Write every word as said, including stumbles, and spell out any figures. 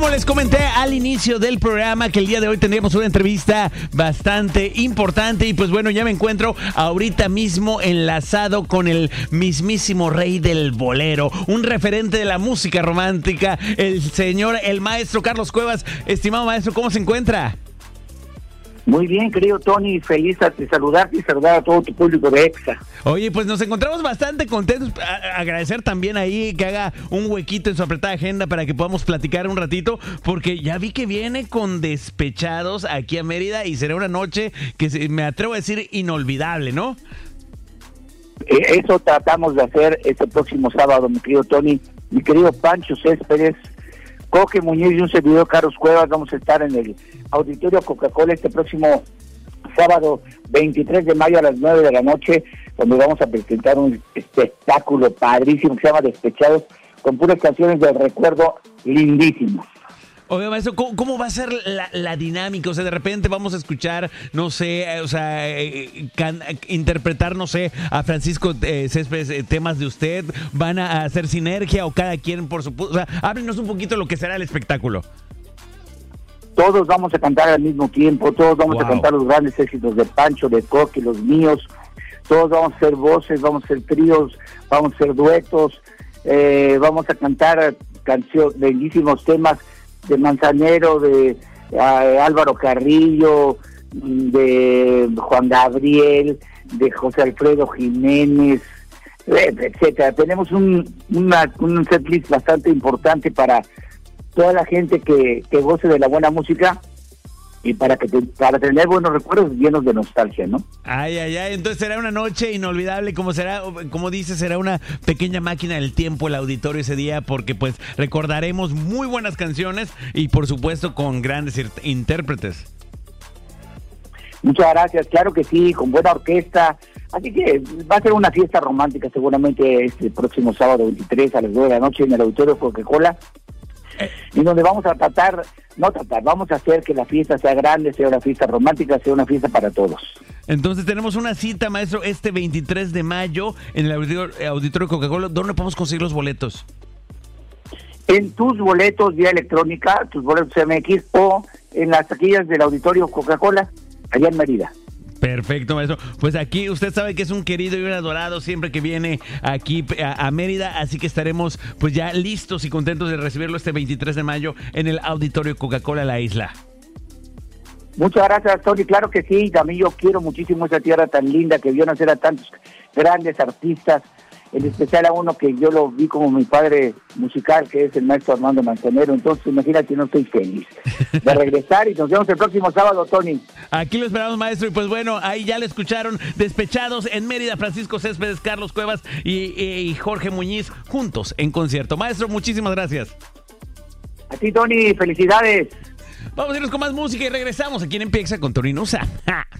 Como les comenté al inicio del programa que el día de hoy tendríamos una entrevista bastante importante y pues bueno, ya me encuentro ahorita mismo enlazado con el mismísimo rey del bolero, un referente de la música romántica, el señor, el maestro Carlos Cuevas. Estimado maestro, ¿cómo se encuentra? Muy bien, querido Tony, feliz de saludarte y saludar a todo tu público de EXA. Oye, pues nos encontramos bastante contentos. A- agradecer también ahí que haga un huequito en su apretada agenda para que podamos platicar un ratito, porque ya vi que viene con Despechados aquí a Mérida y será una noche que se- me atrevo a decir inolvidable, ¿no? Eh, eso tratamos de hacer este próximo sábado, mi querido Tony, mi querido Pancho Céspedes, Coque Muñiz y un servidor Carlos Cuevas. Vamos a estar en el Auditorio Coca-Cola este próximo sábado veintitrés de mayo a las nueve de la noche, donde vamos a presentar un espectáculo padrísimo que se llama Despechados, con puras canciones de recuerdo lindísimas. Oye, maestro, ¿cómo, cómo va a ser la, la dinámica? O sea, de repente vamos a escuchar, no sé, eh, o sea, eh, can, interpretar, no sé, a Francisco eh, Céspedes eh, temas de usted, ¿van a hacer sinergia o cada quien por su... O sea, háblenos un poquito de lo que será el espectáculo. Todos vamos a cantar al mismo tiempo, todos vamos Wow. a cantar los grandes éxitos de Pancho, de Coque, los míos, todos vamos a hacer voces, vamos a hacer tríos, vamos a hacer duetos, eh, vamos a cantar canciones, bellísimos temas de Manzanero, de uh, Álvaro Carrillo, de Juan Gabriel, de José Alfredo Jiménez, eh, etcétera. Tenemos un, una, un setlist bastante importante para toda la gente que, que goce de la buena música y para que te, para tener buenos recuerdos llenos de nostalgia, ¿no? Ay, ay, ay, entonces será una noche inolvidable, como será, como dice, será una pequeña máquina del tiempo el auditorio ese día, porque pues recordaremos muy buenas canciones y por supuesto con grandes ir- intérpretes. Muchas gracias, claro que sí, con buena orquesta. Así que va a ser una fiesta romántica seguramente este próximo sábado veintitrés a las nueve de la noche en el Auditorio Coca-Cola, y donde vamos a tratar, no tratar, vamos a hacer que la fiesta sea grande, sea una fiesta romántica, sea una fiesta para todos. Entonces tenemos una cita, maestro, este veintitrés de mayo en el auditorio, auditorio Coca-Cola. ¿Dónde podemos conseguir los boletos? En tus boletos vía electrónica, tus boletos M X o en las taquillas del Auditorio Coca-Cola, allá en Mérida. Perfecto, maestro. Pues aquí usted sabe que es un querido y un adorado siempre que viene aquí a, a Mérida, así que estaremos pues ya listos y contentos de recibirlo este veintitrés de mayo en el Auditorio Coca-Cola La Isla. Muchas gracias, Tony. Claro que sí, también yo quiero muchísimo esa tierra tan linda que vio nacer a tantos grandes artistas, en especial a uno que yo lo vi como mi padre musical, que es el maestro Armando Manzanero. Entonces, imagínate, no estoy feliz de regresar y nos vemos el próximo sábado, Tony. Aquí lo esperamos, maestro, y pues bueno, ahí ya lo escucharon, Despechados en Mérida, Francisco Céspedes, Carlos Cuevas y, y Jorge Muñiz juntos en concierto. Maestro, muchísimas gracias. A ti, Tony, felicidades. Vamos a irnos con más música y regresamos aquí en Empieza con Tony Nusa. ¡Ja!